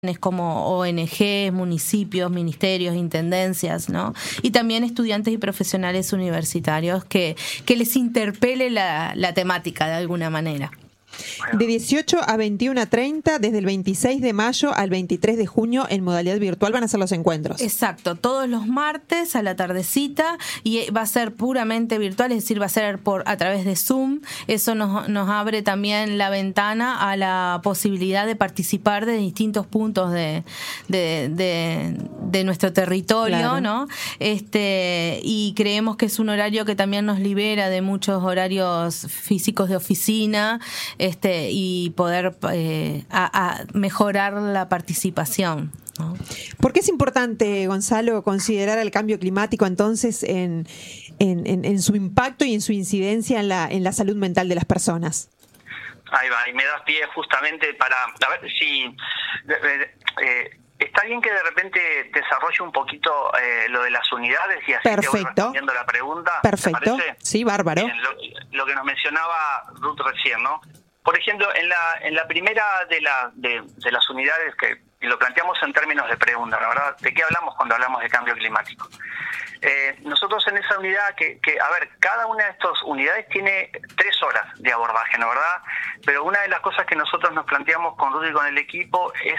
como ONG, municipios, ministerios, intendencias, ¿no? Y también estudiantes y profesionales universitarios que les interpele la temática de alguna manera. De 18 a 21:30, desde el 26 de mayo al 23 de junio, en modalidad virtual van a ser los encuentros. Exacto, todos los martes a la tardecita, y va a ser puramente virtual, es decir, va a ser a través de Zoom. Eso nos abre también la ventana a la posibilidad de participar de distintos puntos de nuestro territorio, claro, ¿no? Y creemos que es un horario que también nos libera de muchos horarios físicos de oficina, y poder a mejorar la participación, ¿no? ¿Por qué es importante, Gonzalo, considerar el cambio climático entonces en su impacto y en su incidencia en la salud mental de las personas? Ahí va, y me das pie justamente para a ver si está bien que de repente desarrolle un poquito lo de las unidades y así te voy respondiendo la pregunta. Perfecto, sí, bárbaro. Bien, lo que nos mencionaba Ruth recién, ¿no? Por ejemplo, en la primera de las unidades, que lo planteamos en términos de pregunta, la verdad, ¿de qué hablamos cuando hablamos de cambio climático? Nosotros en esa unidad, cada una de estas unidades tiene 3 horas de abordaje, ¿no verdad? Pero una de las cosas que nosotros nos planteamos con Ruth y con el equipo es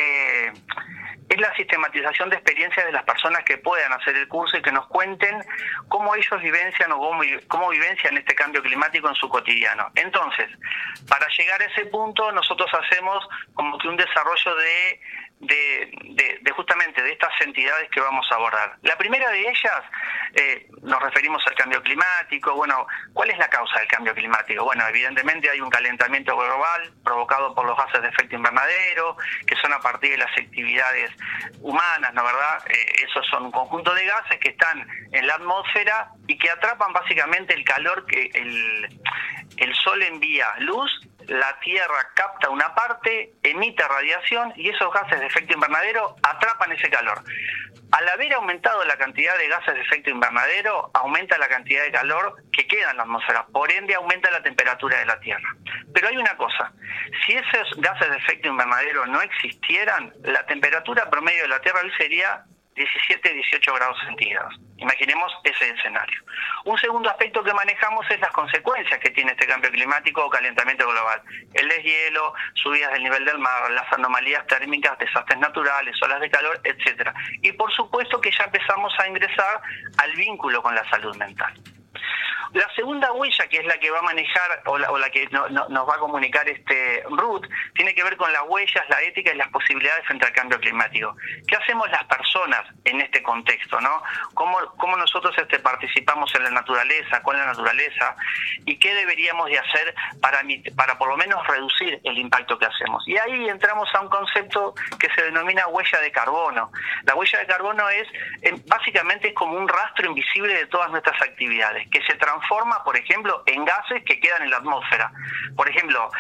la sistematización de experiencias de las personas que puedan hacer el curso y que nos cuenten cómo ellos vivencian o cómo vivencian este cambio climático en su cotidiano. Entonces, para llegar a ese punto, nosotros hacemos como que un desarrollo de justamente de estas entidades que vamos a abordar. La primera de ellas, nos referimos al cambio climático. Bueno, ¿cuál es la causa del cambio climático? Bueno, evidentemente hay un calentamiento global provocado por los gases de efecto invernadero, que son a partir de las actividades humanas, ¿no verdad? Esos son un conjunto de gases que están en la atmósfera y que atrapan básicamente el calor que el sol envía luz, la Tierra capta una parte, emite radiación y esos gases de efecto invernadero atrapan ese calor. Al haber aumentado la cantidad de gases de efecto invernadero, aumenta la cantidad de calor que queda en la atmósfera, por ende aumenta la temperatura de la Tierra. Pero hay una cosa, si esos gases de efecto invernadero no existieran, la temperatura promedio de la Tierra hoy sería 17-18 grados centígrados. Imaginemos ese escenario. Un segundo aspecto que manejamos es las consecuencias que tiene este cambio climático o calentamiento global. El deshielo, subidas del nivel del mar, las anomalías térmicas, desastres naturales, olas de calor, etcétera. Y por supuesto que ya empezamos a ingresar al vínculo con la salud mental. La segunda huella, que es la que va a manejar o la que nos va a comunicar Ruth, tiene que ver con las huellas, la ética y las posibilidades frente al cambio climático. ¿Qué hacemos las personas en este contexto, no? ¿Cómo nosotros participamos en la naturaleza, con la naturaleza, y qué deberíamos de hacer para por lo menos reducir el impacto que hacemos? Y ahí entramos a un concepto que se denomina huella de carbono. La huella de carbono básicamente es como un rastro invisible de todas nuestras actividades, que se transforma, por ejemplo, en gases que quedan en la atmósfera. Por ejemplo,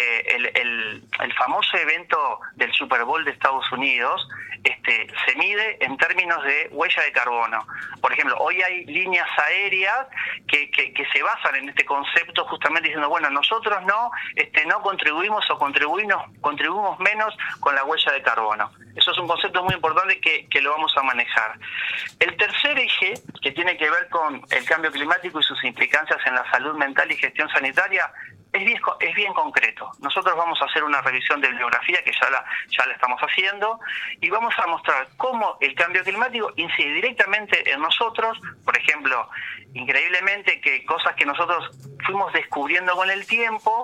el famoso evento del Super Bowl de Estados Unidos se mide en términos de huella de carbono. Por ejemplo, hoy hay líneas aéreas que se basan en este concepto, justamente diciendo, bueno, nosotros no contribuimos o contribuimos menos con la huella de carbono. Eso es un concepto muy importante que lo vamos a manejar. El tercer eje, que tiene que ver con el cambio climático y sus implicancias en la salud mental y gestión sanitaria, es bien concreto. Nosotros vamos a hacer una revisión de bibliografía que ya la estamos haciendo y vamos a mostrar cómo el cambio climático incide directamente en nosotros. Por ejemplo, increíblemente que cosas que nosotros fuimos descubriendo con el tiempo,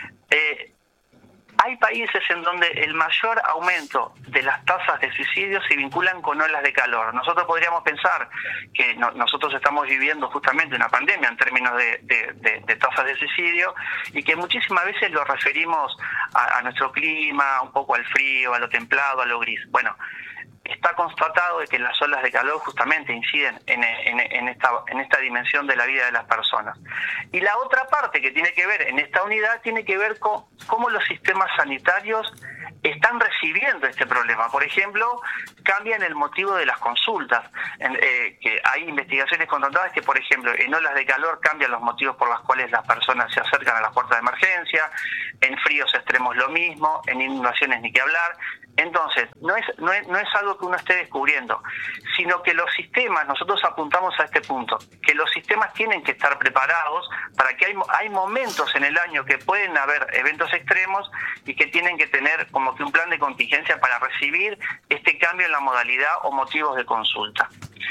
hay países en donde el mayor aumento de las tasas de suicidio se vinculan con olas de calor. Nosotros podríamos pensar que nosotros estamos viviendo justamente una pandemia en términos de tasas de suicidio y que muchísimas veces lo referimos a nuestro clima, un poco al frío, a lo templado, a lo gris. Bueno, está constatado de que las olas de calor justamente inciden en esta dimensión de la vida de las personas. Y la otra parte que tiene que ver en esta unidad tiene que ver con cómo los sistemas sanitarios están recibiendo este problema. Por ejemplo, cambian el motivo de las consultas. Que hay investigaciones contratadas que, por ejemplo, en olas de calor cambian los motivos por los cuales las personas se acercan a las puertas de emergencia, en fríos extremos lo mismo, en inundaciones ni que hablar. Entonces, no es algo que uno esté descubriendo, sino que los sistemas, nosotros apuntamos a este punto, que los sistemas tienen que estar preparados para que hay momentos en el año que pueden haber eventos extremos y que tienen que tener como que un plan de contingencia para recibir este cambio en la modalidad o motivos de consulta.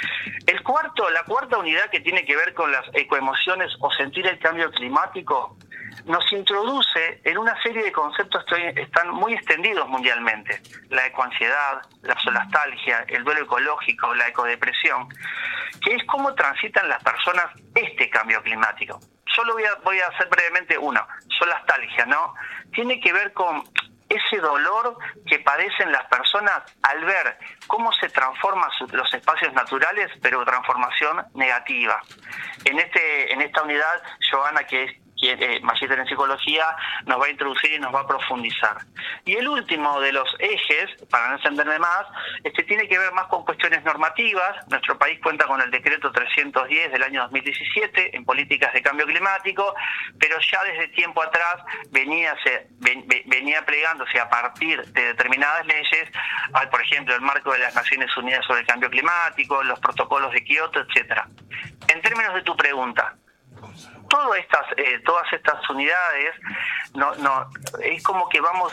La cuarta unidad, que tiene que ver con las ecoemociones o sentir el cambio climático, nos introduce en una serie de conceptos que hoy están muy extendidos mundialmente: la ecoansiedad, la solastalgia, el duelo ecológico, la ecodepresión, que es cómo transitan las personas este cambio climático. Solo voy a hacer brevemente uno: solastalgia, ¿no? Tiene que ver con ese dolor que padecen las personas al ver cómo se transforman los espacios naturales, pero transformación negativa. En esta unidad, Joana, que es magíster en psicología, nos va a introducir y nos va a profundizar. Y el último de los ejes, para no extenderme más, tiene que ver más con cuestiones normativas. Nuestro país cuenta con el decreto 310 del año 2017 en políticas de cambio climático, pero ya desde tiempo atrás venía plegándose a partir de determinadas leyes, por ejemplo, el marco de las Naciones Unidas sobre el cambio climático, los protocolos de Kioto, etcétera. En términos de tu pregunta, todas estas unidades es como que vamos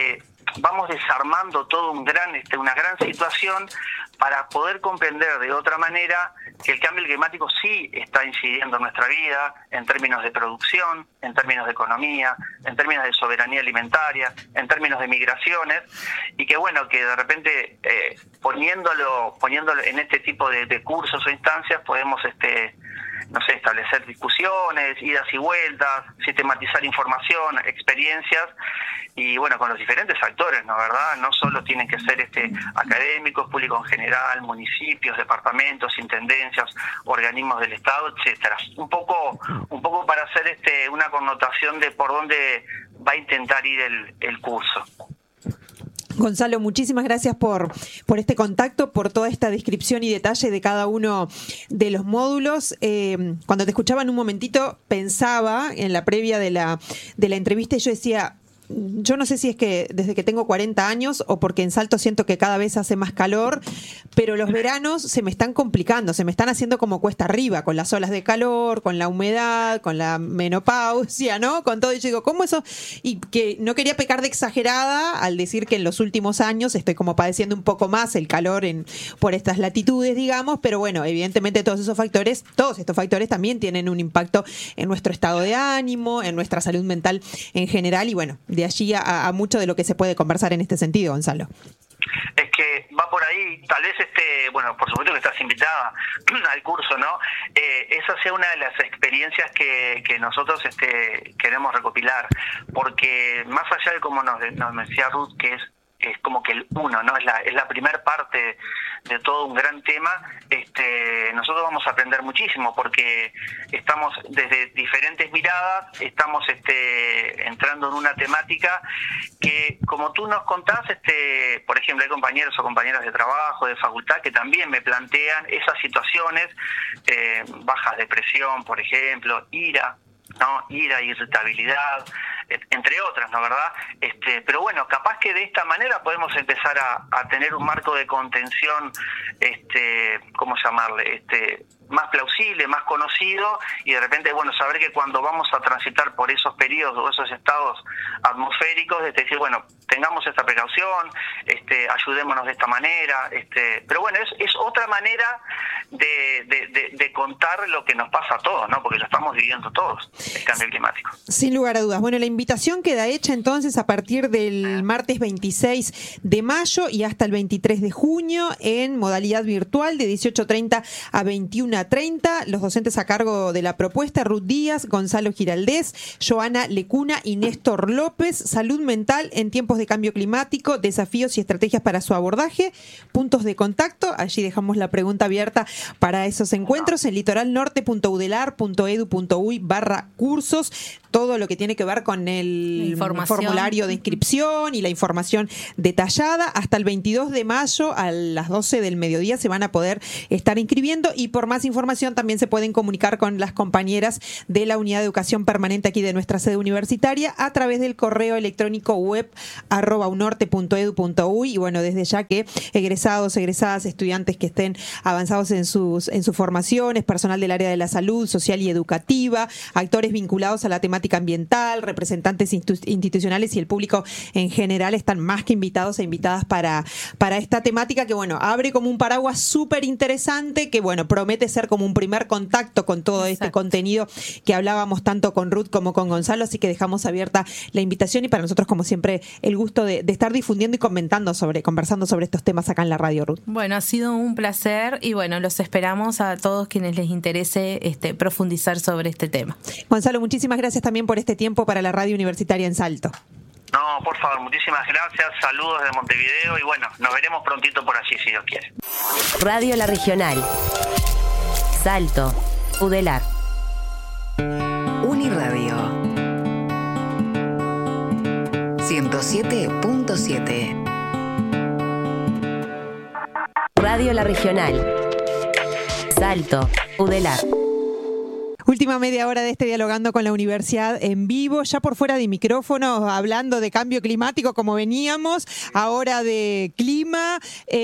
desarmando todo una gran situación para poder comprender de otra manera que el cambio climático sí está incidiendo en nuestra vida, en términos de producción, en términos de economía, en términos de soberanía alimentaria, en términos de migraciones, y que que de repente poniéndolo en este tipo de cursos o instancias podemos establecer discusiones, idas y vueltas, sistematizar información, experiencias, y con los diferentes actores, ¿no? ¿Verdad? No solo tienen que ser académicos, público en general, municipios, departamentos, intendencias, organismos del Estado, etcétera. Un poco para hacer una connotación de por dónde va a intentar ir el curso. Gonzalo, muchísimas gracias por este contacto, por toda esta descripción y detalle de cada uno de los módulos. Cuando te escuchaba en un momentito, pensaba en la previa de la entrevista, y yo decía, yo no sé si es que desde que tengo 40 años o porque en Salto siento que cada vez hace más calor, pero los veranos se me están complicando, se me están haciendo como cuesta arriba, con las olas de calor, con la humedad, con la menopausia, ¿no? Con todo. Y yo digo, ¿cómo eso? Y que no quería pecar de exagerada al decir que en los últimos años estoy como padeciendo un poco más el calor por estas latitudes, digamos, pero evidentemente todos estos factores también tienen un impacto en nuestro estado de ánimo, en nuestra salud mental en general, y de allí a mucho de lo que se puede conversar en este sentido, Gonzalo. Es que va por ahí, tal vez por supuesto que estás invitada al curso, ¿no? Esa sea una de las experiencias que nosotros queremos recopilar, porque más allá de como nos decía Ruth, que es como que el uno, ¿no? Es la primer parte de todo un gran tema. Nosotros vamos a aprender muchísimo porque estamos desde diferentes miradas, estamos entrando en una temática que, como tú nos contás, por ejemplo, hay compañeros o compañeras de trabajo, de facultad, que también me plantean esas situaciones, bajas de presión, por ejemplo, ira, irritabilidad, entre otras, ¿no? ¿Verdad? Pero capaz que de esta manera podemos empezar a tener un marco de contención, ¿cómo llamarle? Más plausible, más conocido, y de repente, saber que cuando vamos a transitar por esos periodos o esos estados atmosféricos, decir, tengamos esta precaución, ayudémonos de esta manera, pero es otra manera de contar lo que nos pasa a todos, ¿no? Porque lo estamos viviendo todos, el cambio climático. Sin lugar a dudas. La invitación queda hecha entonces a partir del martes 26 de mayo y hasta el 23 de junio en modalidad virtual de 18:30 a 21:30. Los docentes a cargo de la propuesta: Ruth Díaz, Gonzalo Giraldez, Joana Lecuna y Néstor López. Salud mental en tiempos de cambio climático, desafíos y estrategias para su abordaje. Puntos de contacto, allí dejamos la pregunta abierta para esos encuentros en litoralnorte.udelar.edu.uy/cursos. Todo lo que tiene que ver con el formulario de inscripción y la información detallada. Hasta el 22 de mayo a las 12 del mediodía se van a poder estar inscribiendo, y por más información también se pueden comunicar con las compañeras de la Unidad de Educación Permanente aquí de nuestra sede universitaria a través del correo electrónico web@unorte.edu.uy. Y bueno, desde ya que egresados, egresadas, estudiantes que estén avanzados en sus formaciones, personal del área de la salud, social y educativa, actores vinculados a la temática ambiental, representantes institucionales y el público en general están más que invitados e invitadas para esta temática que, bueno, abre como un paraguas súper interesante que, bueno, promete ser como un primer contacto con todo este contenido que hablábamos tanto con Ruth como con Gonzalo, así que dejamos abierta la invitación y para nosotros, como siempre, el gusto de estar difundiendo y conversando sobre estos temas acá en la radio, Ruth. Bueno, ha sido un placer y bueno, los esperamos a todos quienes les interese profundizar sobre este tema. Gonzalo, muchísimas gracias también por este tiempo para la radio universitaria en Salto. No, por favor, muchísimas gracias, saludos de Montevideo y bueno, nos veremos prontito por allí si Dios quiere. Radio La Regional. Salto, Udelar. Uniradio 107.7. Radio La Regional. Salto, Udelar. Última media hora de Dialogando con la Universidad en vivo, ya por fuera de micrófonos, hablando de cambio climático como veníamos, ahora de clima,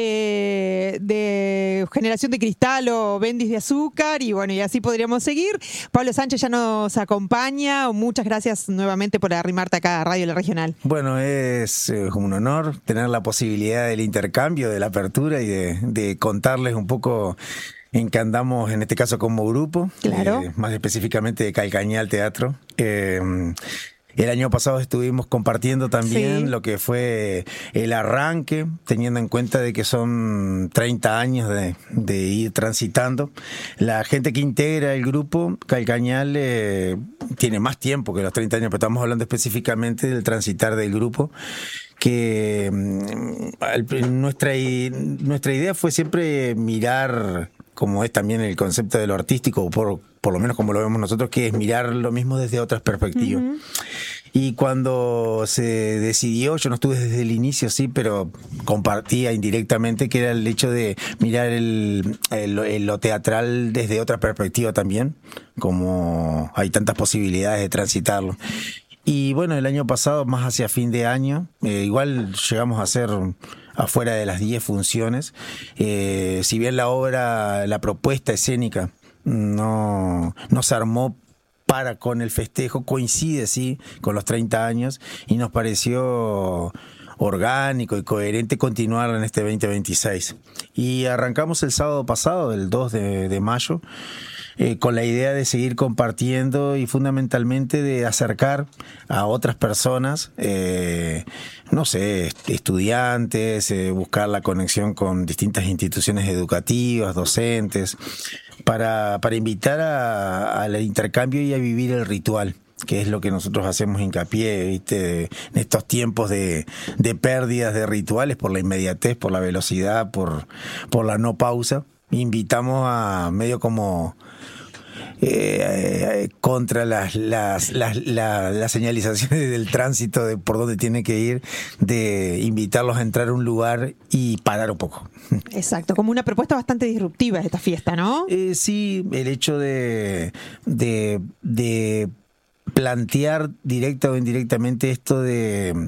de generación de cristal o bendis de azúcar, y bueno, y así podríamos seguir. Pablo Sánchez ya nos acompaña, muchas gracias nuevamente por arrimarte acá a Radio La Regional. Bueno, es un honor tener la posibilidad del intercambio, de la apertura y de contarles un poco en que andamos, en este caso como grupo, claro. Más específicamente de Calcañal Teatro. El año pasado estuvimos compartiendo también lo que fue el arranque, teniendo en cuenta de que son 30 años de ir transitando. La gente que integra el grupo Calcañal tiene más tiempo que los 30 años, pero estamos hablando específicamente del transitar del grupo, que nuestra idea fue siempre mirar, como es también el concepto de lo artístico, por lo menos como lo vemos nosotros, que es mirar lo mismo desde otras perspectivas. Uh-huh. Y cuando se decidió, yo no estuve desde el inicio, sí, pero compartía indirectamente, que era el hecho de mirar lo teatral desde otra perspectiva también, como hay tantas posibilidades de transitarlo. Y bueno, el año pasado, más hacia fin de año, igual llegamos a hacer afuera de las 10 funciones. Si bien la propuesta escénica no se armó con el festejo, coincide sí con los 30 años y nos pareció orgánico y coherente continuar en este 2026. Y arrancamos el sábado pasado, el 2 de mayo, con la idea de seguir compartiendo y fundamentalmente de acercar a otras personas, estudiantes, buscar la conexión con distintas instituciones educativas, docentes, para invitar al intercambio y a vivir el ritual, que es lo que nosotros hacemos hincapié, ¿viste? En estos tiempos de pérdidas de rituales por la inmediatez, por la velocidad, por la no pausa. Invitamos a medio como contra las señalizaciones del tránsito de por dónde tiene que ir, de invitarlos a entrar a un lugar y parar un poco. Exacto, como una propuesta bastante disruptiva esta fiesta, ¿no? Sí, el hecho de plantear directa o indirectamente esto de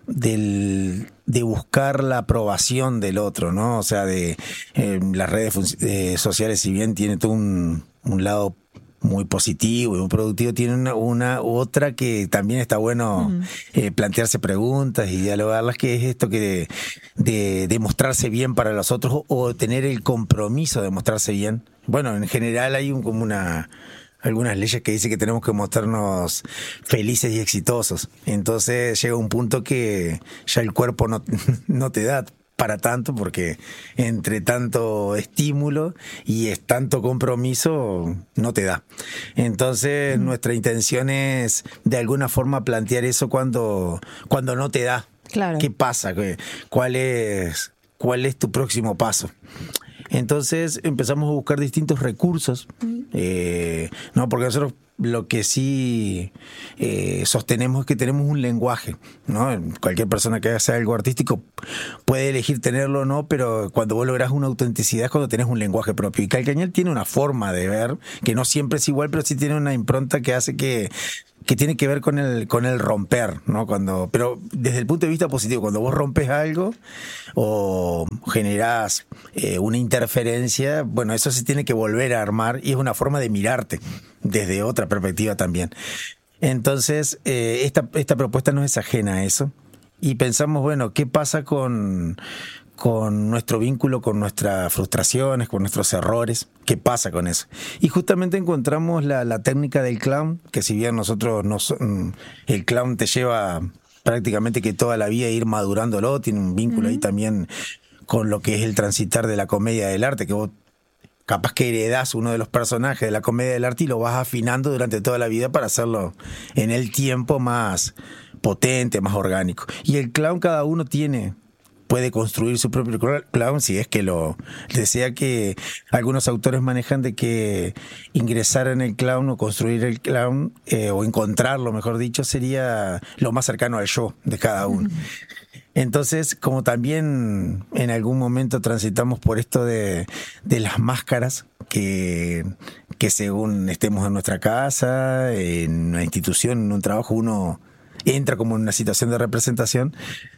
buscar la aprobación del otro, ¿no? O sea, las redes sociales, si bien tiene todo un lado muy positivo y muy productivo, tiene una otra que también está bueno plantearse preguntas y dialogarlas, que es esto que de mostrarse bien para los otros o tener el compromiso de mostrarse bien. Bueno, en general hay algunas leyes que dicen que tenemos que mostrarnos felices y exitosos. Entonces llega un punto que ya el cuerpo no te da para tanto, porque entre tanto estímulo y es tanto compromiso no te da. Entonces nuestra intención es de alguna forma plantear eso cuando no te da. Claro. ¿Qué pasa? ¿Cuál es tu próximo paso? Entonces empezamos a buscar distintos recursos, porque nosotros lo que sí sostenemos es que tenemos un lenguaje, ¿no? Cualquier persona que haga algo artístico puede elegir tenerlo o no, pero cuando vos lográs una autenticidad es cuando tenés un lenguaje propio. Y Calcañal tiene una forma de ver que no siempre es igual, pero sí tiene una impronta que hace que tiene que ver con el romper, ¿no? Pero desde el punto de vista positivo, cuando vos rompes algo o generás una interferencia, bueno, eso se tiene que volver a armar y es una forma de mirarte desde otra perspectiva también. Entonces, esta propuesta no es ajena a eso y pensamos, bueno, ¿qué pasa con nuestro vínculo, con nuestras frustraciones, con nuestros errores? ¿Qué pasa con eso? Y justamente encontramos la técnica del clown, que si bien el clown te lleva prácticamente que toda la vida a ir madurándolo, tiene un vínculo ahí también con lo que es el transitar de la comedia del arte, que vos capaz que heredás uno de los personajes de la comedia del arte y lo vas afinando durante toda la vida para hacerlo en el tiempo más potente, más orgánico. Y el clown cada uno puede construir su propio clown si es que lo desea, que algunos autores manejan de que ingresar en el clown o construir el clown o encontrarlo, mejor dicho, sería lo más cercano al yo de cada uno. Entonces, como también en algún momento transitamos por esto de las máscaras, que según estemos en nuestra casa, en una institución, en un trabajo, uno entra como en una situación de representación.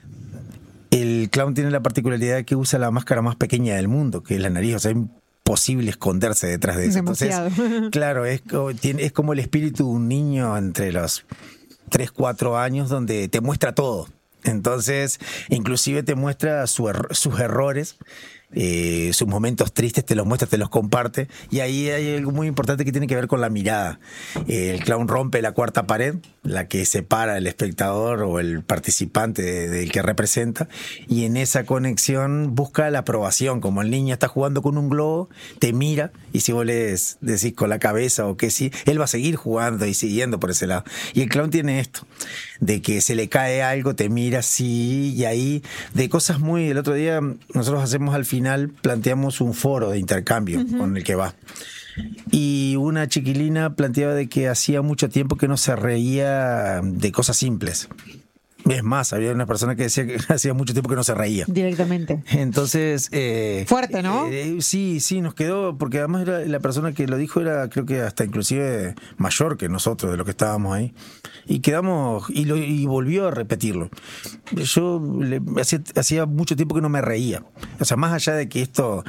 El clown tiene la particularidad de que usa la máscara más pequeña del mundo, que es la nariz, o sea, es imposible esconderse detrás de eso. Demasiado. Entonces, claro, es como el espíritu de un niño entre los 3, 4 años donde te muestra todo. Entonces, inclusive te muestra sus errores, sus momentos tristes, te los muestra, te los comparte. Y ahí hay algo muy importante que tiene que ver con la mirada. El clown rompe la cuarta pared, la que separa el espectador o el participante del que representa, y en esa conexión busca la aprobación. Como el niño está jugando con un globo, te mira, y si vos le decís con la cabeza o que sí, él va a seguir jugando y siguiendo por ese lado. Y el clown tiene esto, de que se le cae algo, te mira así, y ahí de cosas muy... El otro día nosotros hacemos al final, planteamos un foro de intercambio con el que va. Y una chiquilina planteaba de que hacía mucho tiempo que no se reía de cosas simples. Es más, había una persona que decía que hacía mucho tiempo que no se reía. Directamente. Entonces... fuerte, ¿no? Sí, nos quedó, porque además la persona que lo dijo era, creo que hasta inclusive mayor que nosotros, de lo que estábamos ahí. Y quedamos, y volvió a repetirlo. Yo hacía mucho tiempo que no me reía. O sea, más allá de que esto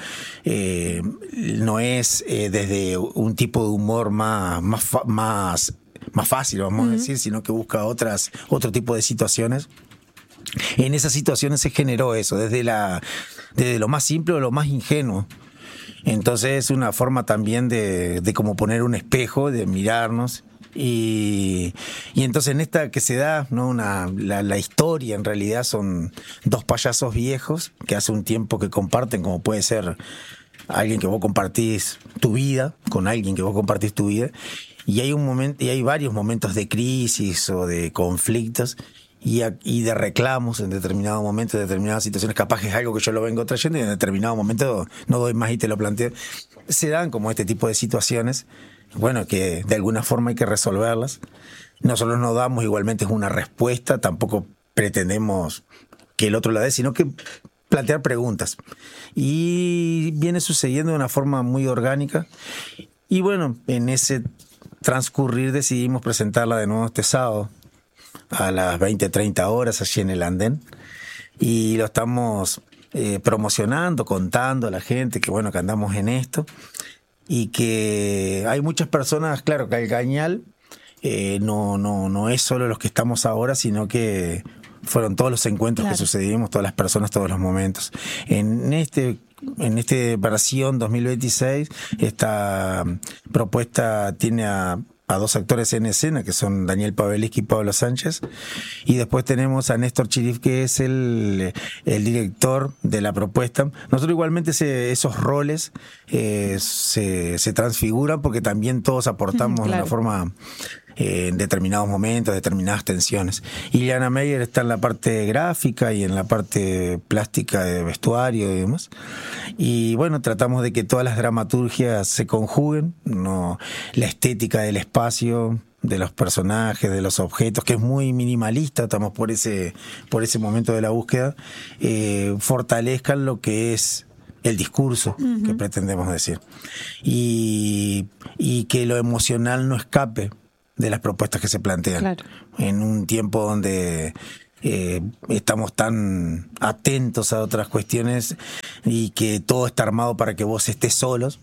no es desde un tipo de humor más fácil, vamos a decir, sino que busca otro tipo de situaciones. En esas situaciones se generó eso, desde lo más simple o lo más ingenuo. Entonces es una forma también de como poner un espejo, de mirarnos. Y entonces en esta que se da, ¿no? La historia en realidad son 2 payasos viejos que hace un tiempo que comparten, como puede ser alguien que vos compartís tu vida, con alguien que vos compartís tu vida. Y hay varios momentos de crisis o de conflictos y de reclamos en determinado momento, en determinadas situaciones. Capaz que es algo que yo lo vengo trayendo y en determinado momento no doy más y te lo planteo. Se dan como este tipo de situaciones, bueno, que de alguna forma hay que resolverlas. Nosotros no damos igualmente una respuesta, tampoco pretendemos que el otro la dé, sino que plantear preguntas. Y viene sucediendo de una forma muy orgánica. Y bueno, en ese transcurrir decidimos presentarla de nuevo este sábado a las 20:30 horas allí en el andén, y lo estamos promocionando, contando a la gente que bueno, que andamos en esto y que hay muchas personas. Claro, Calcañal no es solo los que estamos ahora, sino que fueron todos los encuentros que sucedimos, todas las personas, todos los momentos. En esta versión 2026, esta propuesta tiene a 2 actores en escena, que son Daniel Paveliski y Pablo Sánchez, y después tenemos a Néstor Chirif, que es el director de la propuesta. Nosotros igualmente esos roles se transfiguran porque también todos aportamos de una forma en determinados momentos, determinadas tensiones. Y Liana Meyer está en la parte gráfica y en la parte plástica de vestuario y demás. Y bueno, tratamos de que todas las dramaturgias se conjuguen, no, la estética del espacio, de los personajes, de los objetos, que es muy minimalista, estamos por ese momento de la búsqueda, fortalezcan lo que es el discurso que pretendemos decir. Y que lo emocional no escape de las propuestas que se plantean. Claro. En un tiempo donde estamos tan atentos a otras cuestiones y que todo está armado para que vos estés solos,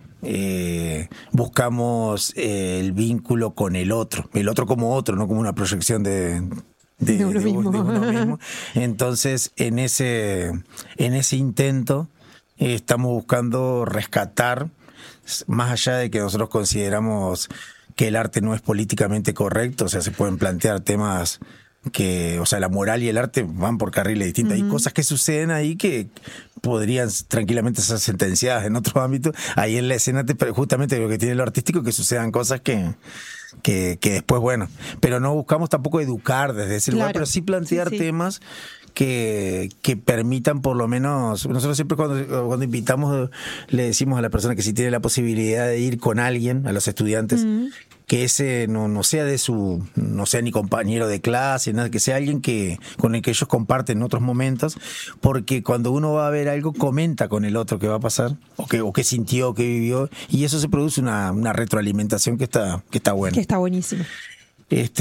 buscamos el vínculo con el otro como otro, no como una proyección de uno mismo. Entonces, en ese intento estamos buscando rescatar, más allá de que nosotros consideramos que el arte no es políticamente correcto, o sea, se pueden plantear temas que, o sea, la moral y el arte van por carriles distintos. Hay cosas que suceden ahí que podrían tranquilamente ser sentenciadas en otros ámbitos. Ahí en la escena, justamente lo que tiene lo artístico, que sucedan cosas que después, bueno, pero no buscamos tampoco educar desde ese lugar, pero sí plantear temas que permitan por lo menos. Nosotros siempre cuando invitamos le decimos a la persona que si tiene la posibilidad de ir con alguien, a los estudiantes, que ese no sea no sea ni compañero de clase, nada, que sea alguien con el que ellos comparten otros momentos, porque cuando uno va a ver algo, comenta con el otro qué va a pasar, o qué sintió, qué vivió, y eso se produce una retroalimentación que está buena. Que está buenísimo. Es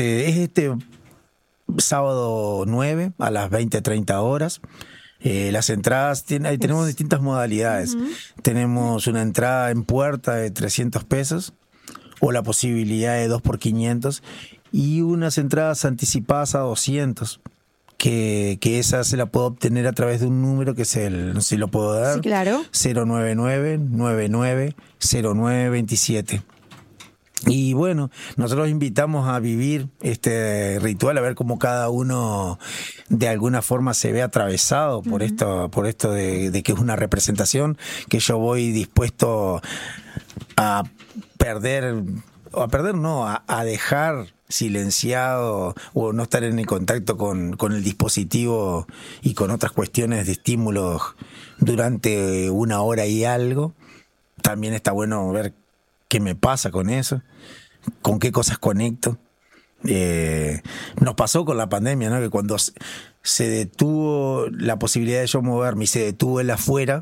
sábado 9 a las 20:30 horas. Las entradas, tenemos distintas modalidades. Tenemos una entrada en puerta de 300 pesos o la posibilidad de 2 por 500 y unas entradas anticipadas a 200. Que esa se la puedo obtener a través de un número que es no sé si lo puedo dar. Sí, claro. 099-99-0927. Y bueno, nosotros invitamos a vivir este ritual, a ver cómo cada uno de alguna forma se ve atravesado por esto de que es una representación, que yo voy dispuesto a dejar silenciado o no estar en el contacto con el dispositivo y con otras cuestiones de estímulos durante 1 hora y algo. También está bueno ver qué me pasa con eso, con qué cosas conecto. Nos pasó con la pandemia, ¿no? Que cuando se detuvo la posibilidad de yo moverme y se detuvo el afuera,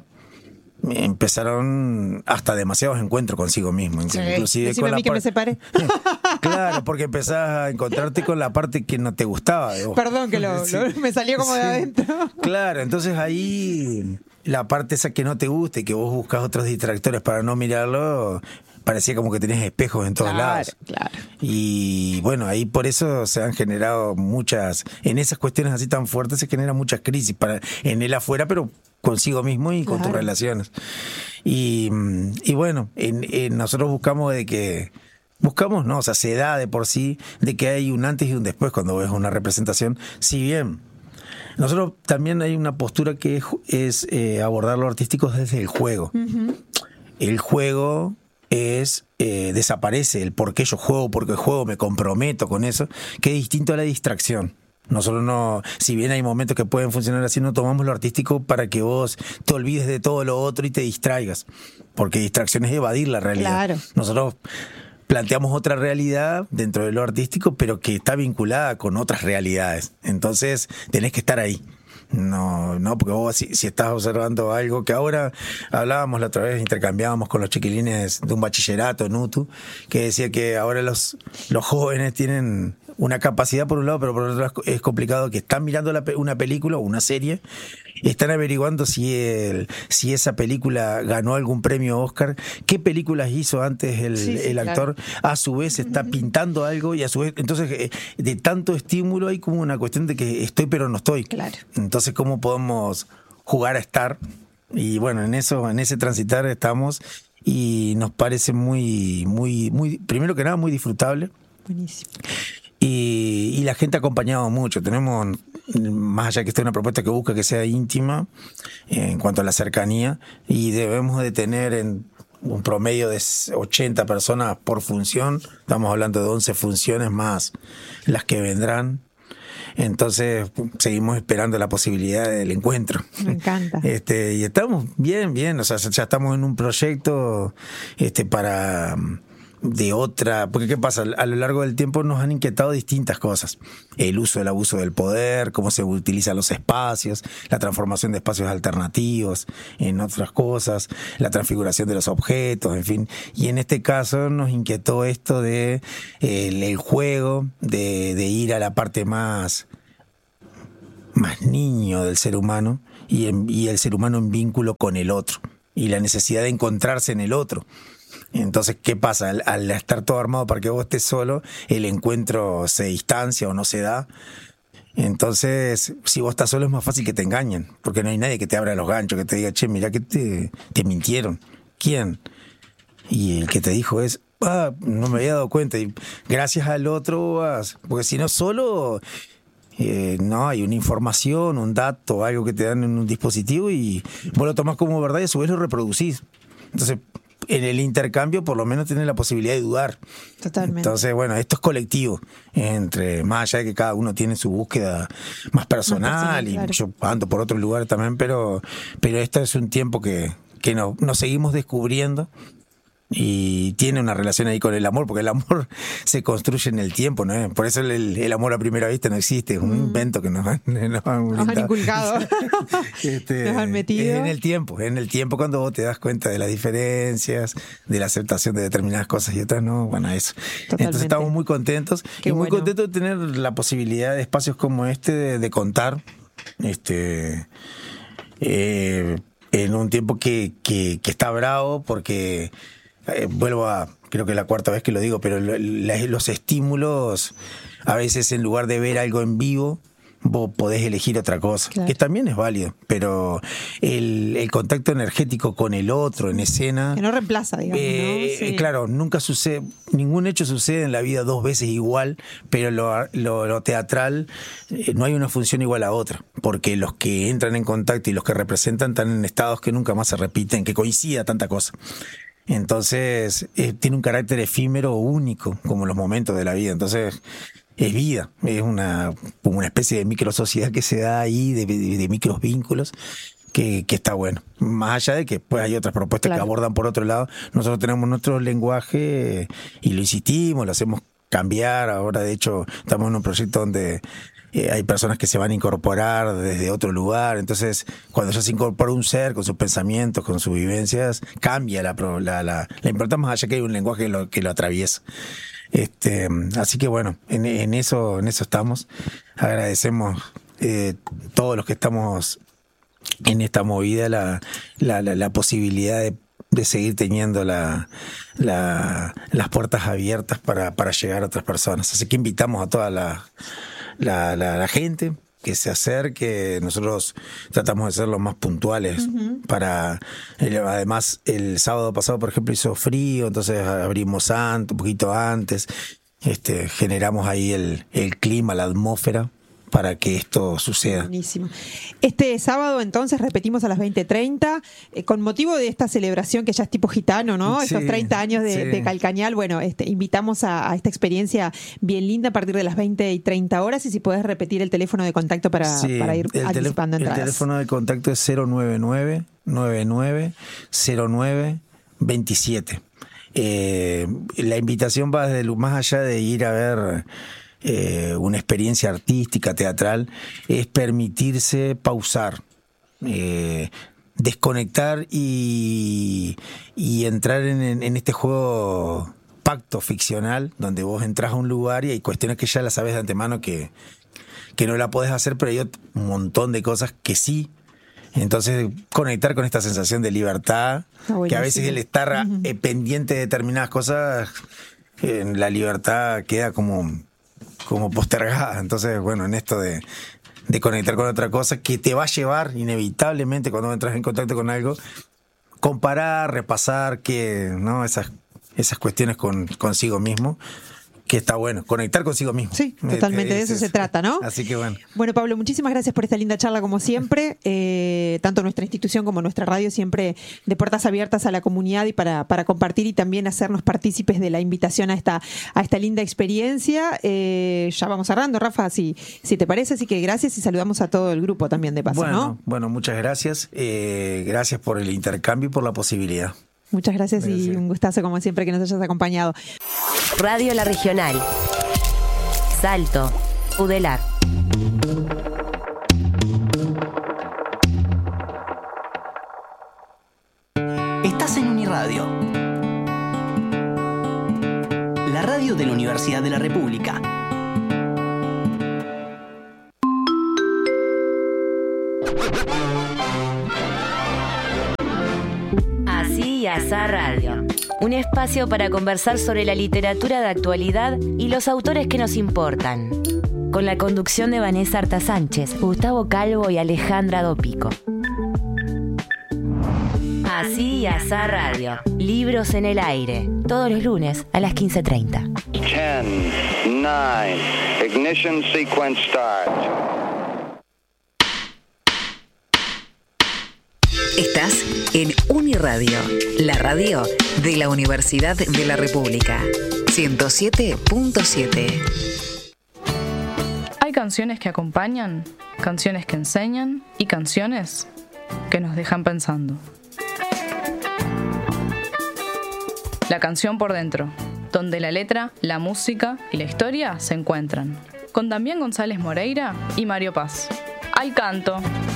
empezaron hasta demasiados encuentros consigo mismo. Inclusive con a mí que me separé. Claro, porque empezás a encontrarte con la parte que no te gustaba de vos. Perdón, que me salió como de adentro. Claro, entonces ahí la parte esa que no te gusta y que vos buscas otros distractores para no mirarlo, parecía como que tenés espejos en todos lados. Claro. Y bueno, ahí por eso se han generado en esas cuestiones así tan fuertes se generan muchas crisis en el afuera, pero consigo mismo y con tus relaciones. Y bueno, nosotros buscamos o sea, se da de por sí de que hay un antes y un después cuando ves una representación. Si bien nosotros también hay una postura que es abordar lo artístico desde el juego. El juego desaparece el por qué yo juego, porque juego, me comprometo con eso, que es distinto a la distracción. Nosotros si bien hay momentos que pueden funcionar así, no tomamos lo artístico para que vos te olvides de todo lo otro y te distraigas, porque distracción es evadir la realidad. Claro. Nosotros planteamos otra realidad dentro de lo artístico, pero que está vinculada con otras realidades. Entonces tenés que estar ahí. No, porque vos si estás observando algo que ahora hablábamos la otra vez, intercambiábamos con los chiquilines de un bachillerato en UTU, que decía que ahora los jóvenes tienen una capacidad por un lado, pero por otro lado es complicado, que están mirando una película o una serie, están averiguando si esa película ganó algún premio Oscar, qué películas hizo antes el actor, claro. A su vez está pintando algo y a su vez, entonces de tanto estímulo hay como una cuestión de que estoy pero no estoy. Claro. Entonces, ¿cómo podemos jugar a estar? Y bueno, en ese transitar estamos y nos parece muy, muy, muy, primero que nada, muy disfrutable. Buenísimo. Y la gente ha acompañado mucho. Tenemos, más allá que esté una propuesta que busca que sea íntima en cuanto a la cercanía, y debemos de tener un promedio de 80 personas por función. Estamos hablando de 11 funciones más las que vendrán. Entonces seguimos esperando la posibilidad del encuentro. Me encanta. Y estamos bien, o sea, ya estamos en un proyecto para de otra, porque ¿qué pasa? A lo largo del tiempo nos han inquietado distintas cosas: el uso, el abuso del poder, cómo se utilizan los espacios, la transformación de espacios alternativos en otras cosas, la transfiguración de los objetos, en fin. Y en este caso nos inquietó esto de el juego, de ir a la parte más niño del ser humano y el ser humano en vínculo con el otro y la necesidad de encontrarse en el otro. Entonces, ¿qué pasa? Al estar todo armado para que vos estés solo, el encuentro se distancia o no se da. Entonces, si vos estás solo es más fácil que te engañen, porque no hay nadie que te abra los ganchos, que te diga, che, mirá que te mintieron. ¿Quién? Y el que te dijo es, no me había dado cuenta. Y gracias al otro, porque si no solo... no, hay una información, un dato, algo que te dan en un dispositivo y vos lo tomás como verdad y a su vez lo reproducís. Entonces, en el intercambio por lo menos tenés la posibilidad de dudar. Totalmente. Entonces, bueno, esto es colectivo, más allá de que cada uno tiene su búsqueda más personal, y claro. Yo ando por otro lugar también, pero esto es un tiempo que nos seguimos descubriendo. Y tiene una relación ahí con el amor, porque el amor se construye en el tiempo, ¿no? Por eso el amor a primera vista no existe, es un invento que nos han inculcado. Nos han metido. Es en el tiempo cuando vos te das cuenta de las diferencias, de la aceptación de determinadas cosas y otras no, bueno, eso. Totalmente. Entonces estamos muy contentos. Qué muy bueno. contentos de tener la posibilidad de espacios como de contar, en un tiempo que está bravo, porque creo que es la cuarta vez que lo digo, pero los estímulos, a veces en lugar de ver algo en vivo, vos podés elegir otra cosa, claro, que también es válido, pero el contacto energético con el otro en escena... Que no reemplaza, digamos, ¿no? Sí. Claro, nunca sucede, ningún hecho sucede en la vida dos veces igual, pero lo teatral, no hay una función igual a otra, porque los que entran en contacto y los que representan están en estados que nunca más se repiten, que coincida tanta cosa. Entonces, tiene un carácter efímero único, como los momentos de la vida. Entonces, es vida, es como una especie de microsociedad que se da ahí, de micros vínculos, que está bueno. Más allá de que pues hay otras propuestas, claro, que abordan por otro lado, nosotros tenemos nuestro lenguaje y lo insistimos, lo hacemos cambiar. Ahora, de hecho, estamos en un proyecto donde hay personas que se van a incorporar desde otro lugar. Entonces, cuando ya se incorpora un ser con sus pensamientos, con sus vivencias, cambia la importancia, más allá que hay un lenguaje que lo atraviesa. Así que bueno, en eso estamos. Agradecemos todos los que estamos en esta movida la posibilidad de seguir teniendo las puertas abiertas para llegar a otras personas. Así que invitamos a toda la gente que se acerque. Nosotros tratamos de ser los más puntuales. Además, el sábado pasado, por ejemplo, hizo frío, entonces abrimos un poquito antes. Generamos ahí el clima, la atmósfera para que esto suceda. Buenísimo. Este sábado, entonces, repetimos a las 20:30, con motivo de esta celebración que ya es tipo gitano, ¿no? Sí, estos 30 años de Calcañal. Bueno, invitamos a esta experiencia bien linda a partir de las 20:30 horas. Y si podés repetir el teléfono de contacto para ir anticipando entradas. El teléfono de contacto es 099-9909-27. La invitación va desde más allá de ir a ver una experiencia artística, teatral, es permitirse pausar, desconectar y entrar en este juego pacto ficcional, donde vos entras a un lugar y hay cuestiones que ya las sabes de antemano que no la podés hacer, pero hay un montón de cosas que sí. Entonces, conectar con esta sensación de libertad, que a veces el estar pendiente de determinadas cosas, la libertad queda como postergada. Entonces, bueno, en esto de conectar con otra cosa que te va a llevar inevitablemente, cuando entras en contacto con algo, comparar, repasar, ¿no? Esas cuestiones consigo mismo, que está bueno, conectar consigo mismo. Sí, totalmente, de eso se trata, ¿no? Así que bueno. Bueno, Pablo, muchísimas gracias por esta linda charla como siempre. Tanto nuestra institución como nuestra radio siempre de puertas abiertas a la comunidad y para compartir y también hacernos partícipes de la invitación a esta linda experiencia. Ya vamos cerrando, Rafa, si te parece, así que gracias y saludamos a todo el grupo también de paso, ¿no? Bueno, muchas gracias. Gracias por el intercambio y por la posibilidad. Muchas gracias y un gustazo como siempre que nos hayas acompañado. Radio La Regional. Salto, Udelar. Estás en Uniradio, la radio de la Universidad de la República. Así y Asá Radio. Un espacio para conversar sobre la literatura de actualidad y los autores que nos importan. Con la conducción de Vanessa Arta Sánchez, Gustavo Calvo y Alejandra Dopico. Así y Asá Radio. Libros en el aire. Todos los lunes a las 15:30. 10, 9, ignition sequence start. Estás en Uniradio, la radio de la Universidad de la República. 107.7. Hay canciones que acompañan, canciones que enseñan y canciones que nos dejan pensando. La canción por dentro, donde la letra, la música y la historia se encuentran. Con Damián González Moreira y Mario Paz. Al canto.